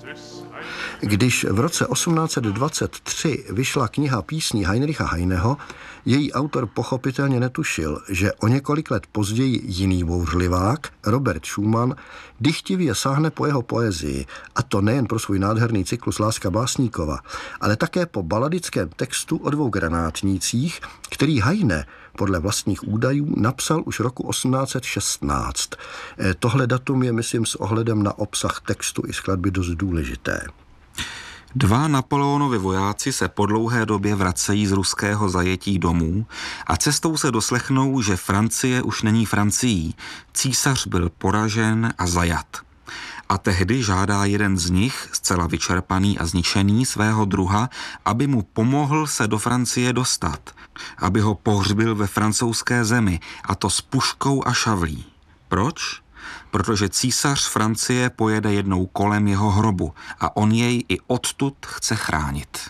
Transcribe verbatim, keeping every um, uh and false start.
Když v roce osmnáct set dvacet tři vyšla kniha písní Heinricha Heineho, její autor pochopitelně netušil, že o několik let později jiný bouřlivák, Robert Schumann, dychtivě sáhne po jeho poezii, a to nejen pro svůj nádherný cyklus Láska básníkova, ale také po baladickém textu o dvou granátnících, který Heine podle vlastních údajů napsal už roku osmnáct set šestnáct. Tohle datum je, myslím, s ohledem na obsah textu i skladby dost důležité. Dva Napoleonovi vojáci se po dlouhé době vracejí z ruského zajetí domů a cestou se doslechnou, že Francie už není Francií. Císař byl poražen a zajat. A tehdy žádá jeden z nich, zcela vyčerpaný a zničený, svého druha, aby mu pomohl se do Francie dostat, aby ho pohřbil ve francouzské zemi, a to s puškou a šavlí. Proč? Protože císař Francie pojede jednou kolem jeho hrobu a on jej i odtud chce chránit.